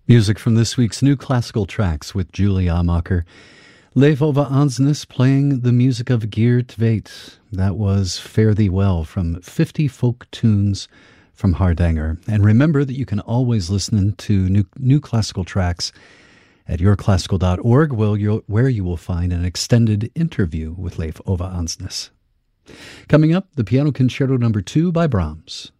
Music from this week's New Classical Tracks with Julie Amacher. Leif Ove Andsnes playing the music of Geert Tvedt. That was Fare Thee Well from 50 Folk Tunes from Hardanger. And remember that you can always listen to new classical tracks at yourclassical.org, where you will find an extended interview with Leif Ove Andsnes. Coming up, the Piano Concerto No. 2 by Brahms.